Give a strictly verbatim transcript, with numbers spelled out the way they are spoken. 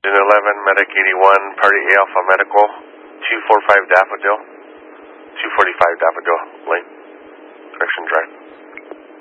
eleven, Medic eighty-one, Party A Alpha Medical, two forty-five Daffodil, two forty-five Daffodil.